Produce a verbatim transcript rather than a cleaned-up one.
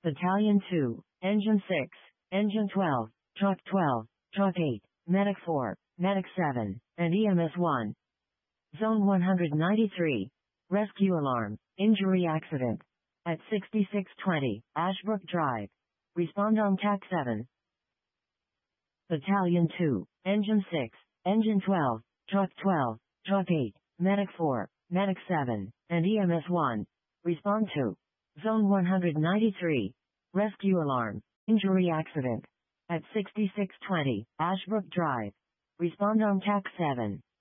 Battalion two, Engine six, Engine twelve, Truck twelve, Truck eight, Medic four, Medic seven, and E M S one. Zone one hundred ninety-three. Rescue alarm, injury accident. At sixty-six twenty, Ashbrook Drive. Respond on T A C seven. Battalion two, Engine six, Engine twelve, Truck twelve, Truck eight, Medic four, Medic seven, and E M S one. Respond to Zone one hundred ninety-three. Rescue alarm, injury accident. At sixty-six twenty, Ashbrook Drive. Respond on T A C seven.